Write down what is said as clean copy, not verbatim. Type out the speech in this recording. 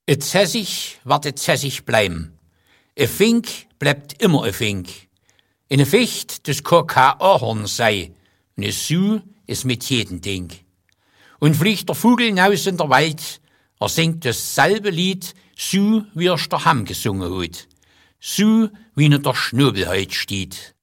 Et Zessig wat et Zessig bleiben. E Fink bleibt immer e Fink. In e Ficht des Koka Ahorn sei, und e Su is mit jedem Ding. Und fliegt der Vogel hinaus in der Wald, singt dasselbe Lied, so wie der Ham gesungen hat, so wie der Schnobel heut steht.